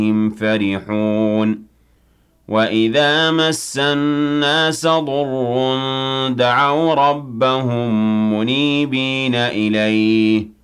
فرحون وإذا مس الناس ضر دعوا ربهم منيبين إليه